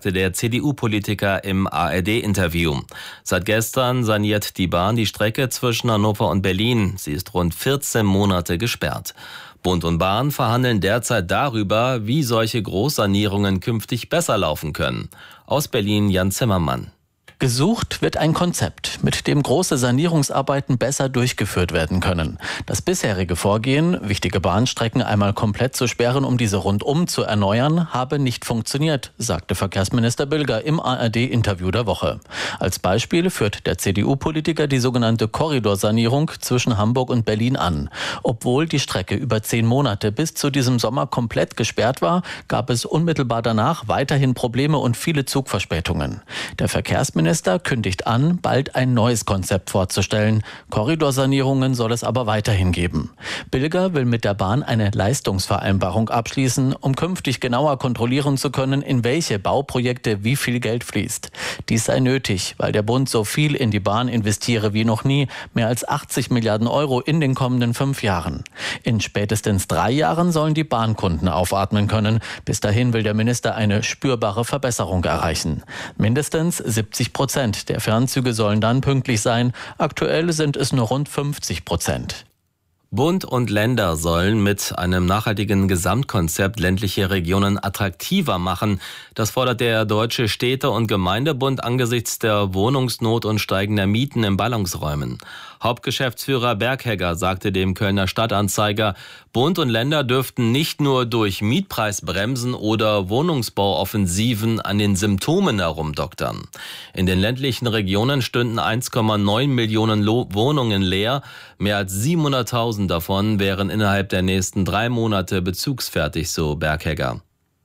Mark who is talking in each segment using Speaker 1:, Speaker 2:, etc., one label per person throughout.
Speaker 1: sagte der CDU-Politiker im ARD-Interview. Seit gestern saniert die Bahn die Strecke zwischen Hannover und Berlin. Sie ist rund 14 Monate gesperrt. Bund und Bahn verhandeln derzeit darüber, wie solche Großsanierungen künftig besser laufen können. Aus Berlin Jan Zimmermann.
Speaker 2: Gesucht wird ein Konzept, mit dem große Sanierungsarbeiten besser durchgeführt werden können. Das bisherige Vorgehen, wichtige Bahnstrecken einmal komplett zu sperren, um diese rundum zu erneuern, habe nicht funktioniert, sagte Verkehrsminister Bilger im ARD-Interview der Woche. Als Beispiel führt der CDU-Politiker die sogenannte Korridorsanierung zwischen Hamburg und Berlin an. Obwohl die Strecke über 10 Monate bis zu diesem Sommer komplett gesperrt war, gab es unmittelbar danach weiterhin Probleme und viele Zugverspätungen. Der Verkehrsminister kündigt an, bald ein neues Konzept vorzustellen. Korridorsanierungen soll es aber weiterhin geben. Bilger will mit der Bahn eine Leistungsvereinbarung abschließen, um künftig genauer kontrollieren zu können, in welche Bauprojekte wie viel Geld fließt. Dies sei nötig, weil der Bund so viel in die Bahn investiere wie noch nie, mehr als 80 Milliarden Euro in den kommenden 5 Jahren. In spätestens 3 Jahren sollen die Bahnkunden aufatmen können. Bis dahin will der Minister eine spürbare Verbesserung erreichen. Mindestens 70% der Fernzüge sollen dann pünktlich sein. Aktuell sind es nur rund 50%.
Speaker 1: Bund und Länder sollen mit einem nachhaltigen Gesamtkonzept ländliche Regionen attraktiver machen. Das fordert der Deutsche Städte- und Gemeindebund angesichts der Wohnungsnot und steigender Mieten in Ballungsräumen. Hauptgeschäftsführer Berghegger sagte dem Kölner Stadtanzeiger, Bund und Länder dürften nicht nur durch Mietpreisbremsen oder Wohnungsbauoffensiven an den Symptomen herumdoktern. In den ländlichen Regionen stünden 1,9 Millionen Wohnungen leer. Mehr als 700.000 davon wären innerhalb der nächsten 3 Monate bezugsfertig, so Berghegger.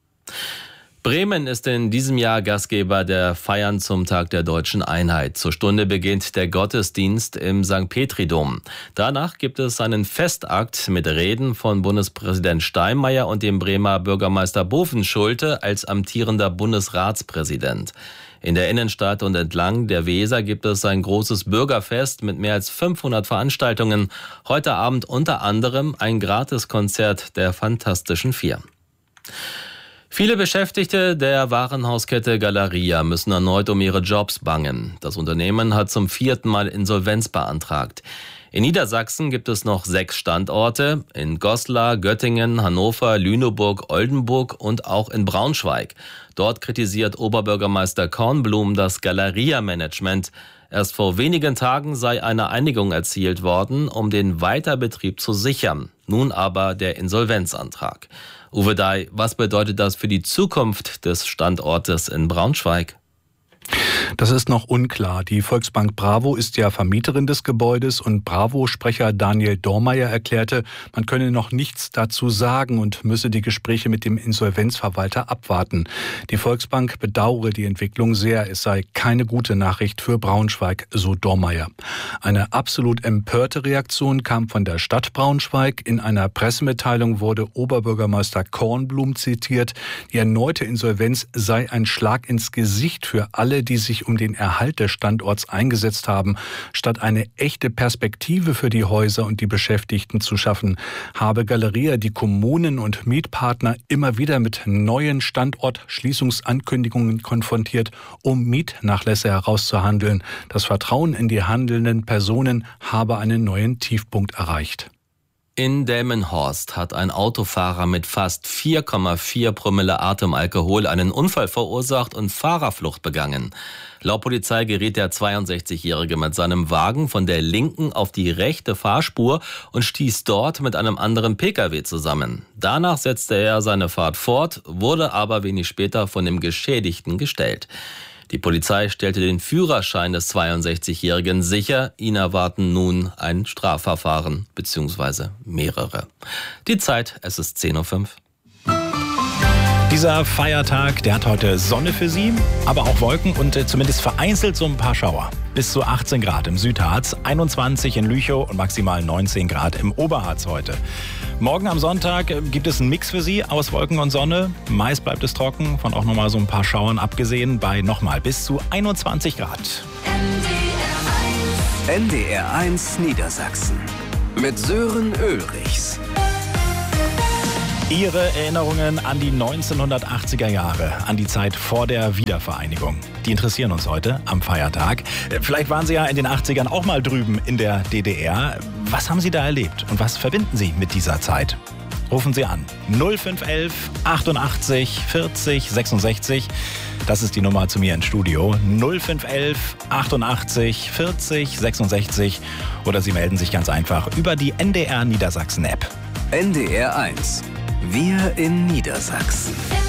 Speaker 1: Bremen ist in diesem Jahr Gastgeber der Feiern zum Tag der Deutschen Einheit. Zur Stunde beginnt der Gottesdienst im St. Petri-Dom. Danach gibt es einen Festakt mit Reden von Bundespräsident Steinmeier und dem Bremer Bürgermeister Bovenschulte als amtierender Bundesratspräsident. In der Innenstadt und entlang der Weser gibt es ein großes Bürgerfest mit mehr als 500 Veranstaltungen. Heute Abend unter anderem ein Gratiskonzert der Fantastischen Vier. Viele Beschäftigte der Warenhauskette Galeria müssen erneut um ihre Jobs bangen. Das Unternehmen hat zum 4. Mal Insolvenz beantragt. In Niedersachsen gibt es noch 6 Standorte, in Goslar, Göttingen, Hannover, Lüneburg, Oldenburg und auch in Braunschweig. Dort kritisiert Oberbürgermeister Kornblum das Galeria-Management. Erst vor wenigen Tagen sei eine Einigung erzielt worden, um den Weiterbetrieb zu sichern. Nun aber der Insolvenzantrag. Uwe Dai, was bedeutet das für die Zukunft des Standortes in Braunschweig?
Speaker 3: Das ist noch unklar. Die Volksbank Bravo ist ja Vermieterin des Gebäudes und Bravo-Sprecher Daniel Dormeyer erklärte, man könne noch nichts dazu sagen und müsse die Gespräche mit dem Insolvenzverwalter abwarten. Die Volksbank bedauere die Entwicklung sehr. Es sei keine gute Nachricht für Braunschweig, so Dormeyer. Eine absolut empörte Reaktion kam von der Stadt Braunschweig. In einer Pressemitteilung wurde Oberbürgermeister Kornblum zitiert. Die erneute Insolvenz sei ein Schlag ins Gesicht für alle, die sich um den Erhalt des Standorts eingesetzt haben. Statt eine echte Perspektive für die Häuser und die Beschäftigten zu schaffen, habe Galeria die Kommunen und Mietpartner immer wieder mit neuen Standortschließungsankündigungen konfrontiert, um Mietnachlässe herauszuhandeln. Das Vertrauen in die handelnden Personen habe einen neuen Tiefpunkt erreicht.
Speaker 1: In Delmenhorst hat ein Autofahrer mit fast 4,4 Promille Atemalkohol einen Unfall verursacht und Fahrerflucht begangen. Laut Polizei geriet der 62-Jährige mit seinem Wagen von der linken auf die rechte Fahrspur und stieß dort mit einem anderen Pkw zusammen. Danach setzte er seine Fahrt fort, wurde aber wenig später von dem Geschädigten gestellt. Die Polizei stellte den Führerschein des 62-Jährigen sicher. Ihn erwarten nun ein Strafverfahren bzw. mehrere. Die Zeit, es ist 10:05 Uhr.
Speaker 4: Dieser Feiertag, der hat heute Sonne für Sie, aber auch Wolken und zumindest vereinzelt so ein paar Schauer. Bis zu 18 Grad im Südharz, 21 in Lüchow und maximal 19 Grad im Oberharz heute. Morgen am Sonntag gibt es einen Mix für Sie aus Wolken und Sonne. Meist bleibt es trocken, von auch nochmal so ein paar Schauern abgesehen, bei nochmal bis zu 21 Grad.
Speaker 5: NDR1 Niedersachsen mit Sören Ulrichs.
Speaker 4: Ihre Erinnerungen an die 1980er Jahre, an die Zeit vor der Wiedervereinigung. Die interessieren uns heute am Feiertag. Vielleicht waren Sie ja in den 80ern auch mal drüben in der DDR. Was haben Sie da erlebt und was verbinden Sie mit dieser Zeit? Rufen Sie an. 0511 88 40 66. Das ist die Nummer zu mir ins Studio. 0511 88 40 66. Oder Sie melden sich ganz einfach über die NDR Niedersachsen App.
Speaker 5: NDR 1. Wir in Niedersachsen.